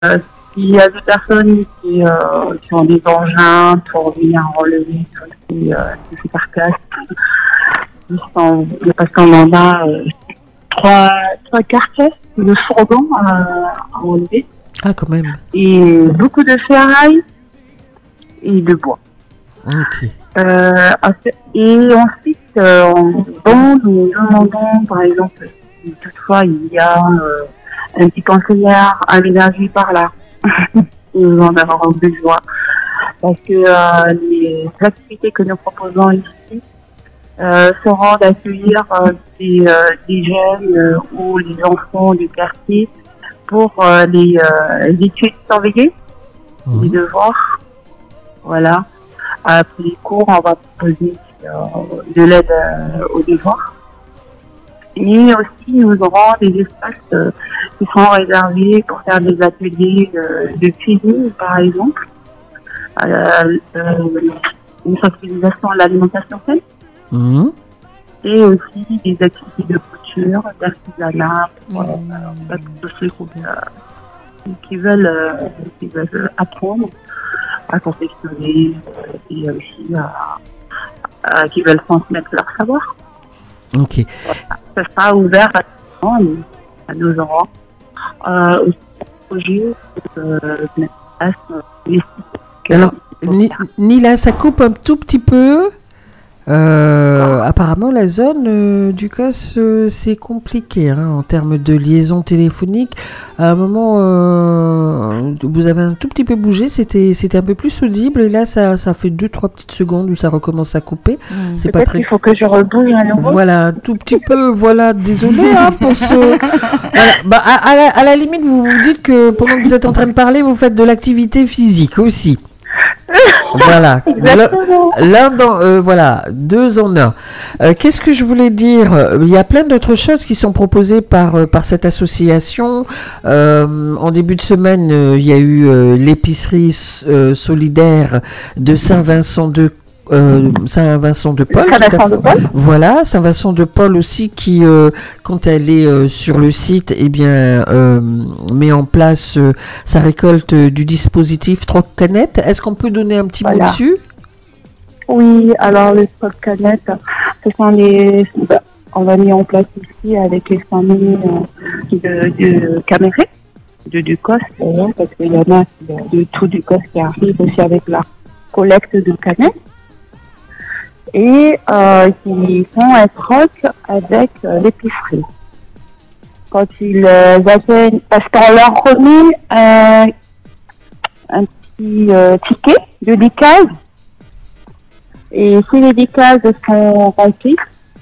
S'il y a des personnes qui ont des engins pour venir relever toutes ces carcasses, parce qu'on en a trois carcasses de fourgons à enlever. Ah, quand même. Et beaucoup de ferraille et de bois. Ok. Et ensuite, nous demandons, par exemple, si toutefois il y a un petit conseillère aménagé par là, nous en avons besoin. Parce que les activités que nous proposons ici seront d'accueillir des jeunes ou les enfants du quartier pour les études surveillées, les devoirs. Voilà. Après les cours, on va proposer de l'aide aux devoirs. Et aussi, nous aurons des espaces qui seront réservés pour faire des ateliers de cuisine, par exemple. Une sensibilisation à l'alimentation saine. Et aussi des activités de couture, d'artisanat, pour tous ceux qui veulent apprendre à confectionner et aussi qui veulent transmettre leur savoir. Ok. Voilà. Ça sera ouvert à nos enfants. Aussi, projet de mettre en place alors, Nila, ça coupe un tout petit peu. Apparemment, la zone du COS, c'est compliqué en termes de liaison téléphonique. À un moment, vous avez un tout petit peu bougé, c'était un peu plus audible. Et là, ça fait 2-3 petites secondes où ça recommence à couper. C'est pas très. Il faut que je rebouge à nouveau. Voilà, un tout petit peu. Voilà, désolé pour ce. Voilà. Bah, à la limite, vous vous dites que pendant que vous êtes en train de parler, vous faites de l'activité physique aussi. Voilà, voilà, 2 en 1. Qu'est-ce que je voulais dire ? Il y a plein d'autres choses qui sont proposées par cette association. En début de semaine, il y a eu l'épicerie solidaire de Saint-Vincent-de-Paul. Voilà, Saint-Vincent-de-Paul aussi qui, quand elle est sur le site, met en place sa récolte du dispositif Troc-Canette. Est-ce qu'on peut donner un petit mot dessus ? Oui, alors le Troc-Canette, ce sont on l'a mis en place ici avec les familles de Caméré, du COS, parce qu'il y en a de tout du COS qui arrive aussi avec la collecte de canettes. Et qui font un troc avec l'épicerie. Quand ils atteignent, parce qu'on leur remet un petit ticket de décase. Et si les décases sont remplies,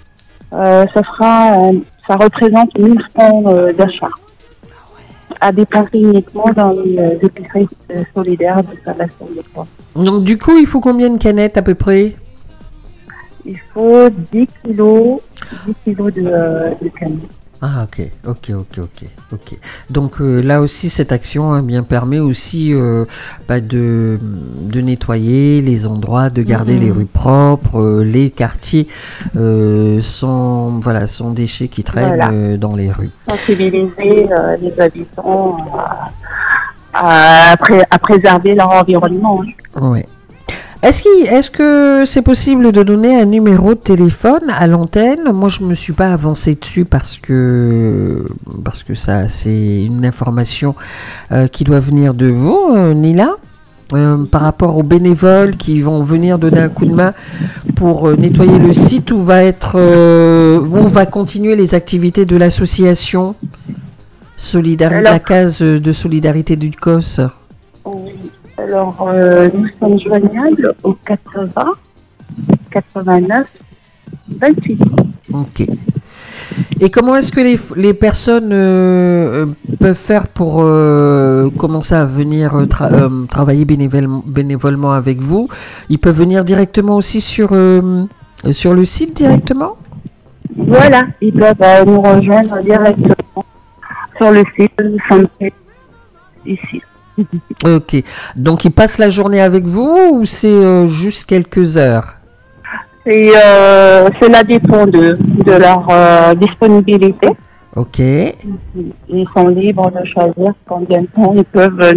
ça représente 1000 francs d'achat à dépenser uniquement dans les épiceries solidaires de Saint-Vincent-de-Paul. Donc du coup, il faut combien de canettes à peu près ? Il faut 10 kilos de canettes. Ah, ok. Donc là aussi, cette action bien permet aussi de nettoyer les endroits, de garder les rues propres, les quartiers sans déchets qui traînent dans les rues. Sensibiliser les habitants à préserver leur environnement. Oui. Est-ce que c'est possible de donner un numéro de téléphone à l'antenne ? Moi, je me suis pas avancée dessus parce que ça, c'est une information qui doit venir de vous, Nila, par rapport aux bénévoles qui vont venir donner un coup de main pour nettoyer le site où va continuer les activités de l'association la case de solidarité du COS. Oui. Alors, nous sommes joignables au 80 89 28. Ok. Et comment est-ce que les personnes peuvent faire pour commencer à venir travailler bénévolement avec vous ? Ils peuvent venir directement aussi sur le site directement ? Voilà, ils peuvent nous rejoindre directement sur le site de santé ici. Ok. Donc, ils passent la journée avec vous ou c'est juste quelques heures ? Cela dépend de leur disponibilité. Ok. Ils sont libres de choisir combien de temps ils peuvent